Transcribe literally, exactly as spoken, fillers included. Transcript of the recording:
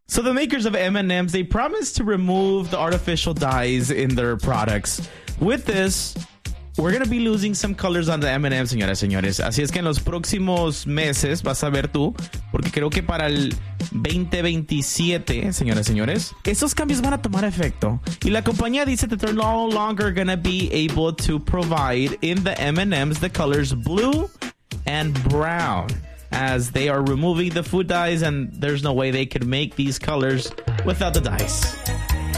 So the makers of M and M's, they promised to remove the artificial dyes in their products. With this, we're going to be losing some colors on the M and M's, señoras y señores. Así es que en los próximos meses vas a ver tú, porque creo que para el veinte veintisiete, señoras y señores, esos cambios van a tomar efecto. Y la compañía dice that they're no longer going to be able to provide in the M and M's the colors blue and brown, as they are removing the food dyes and there's no way they could make these colors without the dyes.